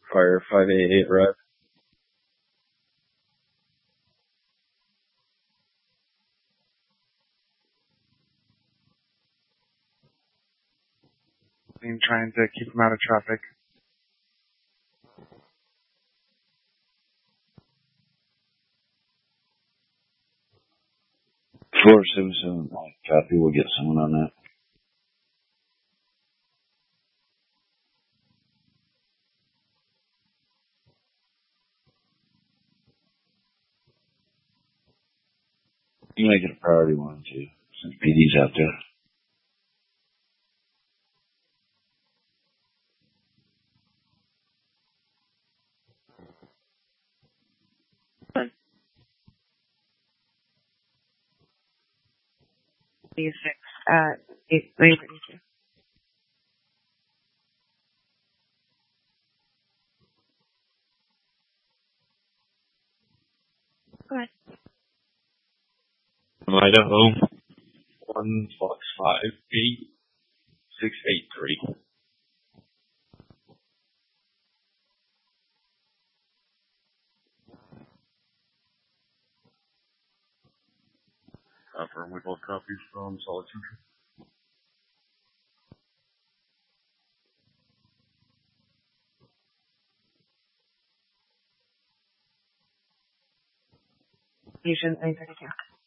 Fire 588 Rev. I'm trying to keep them out of traffic. 477. Copy. We'll get someone on that. You make it a priority one, too, since PD's out there. Six at 832. Go ahead. Idaho 1658683. Confirm we both copies from Solid Central. Fusion 932.